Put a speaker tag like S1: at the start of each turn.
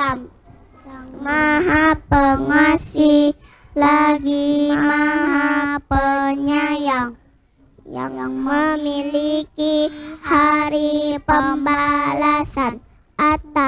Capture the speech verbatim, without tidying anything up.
S1: Alam, yang Maha Pengasih lagi Maha Penyayang, yang memiliki hari pembalasan atas